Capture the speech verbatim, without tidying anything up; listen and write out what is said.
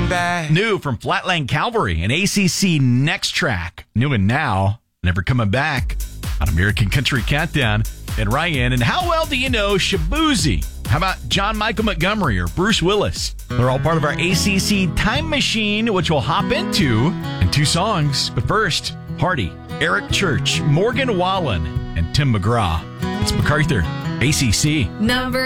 coming back. New from Flatland Calvary, an A C C Next track. New and Now, Never Coming Back on American Country Countdown. And Ryan, and how well do you know Shaboozey? How about John Michael Montgomery or Bruce Willis? They're all part of our A C C Time Machine, which we'll hop into in two songs. But first, Hardy, Eric Church, Morgan Wallen, and Tim McGraw. It's MacArthur, A C C. Number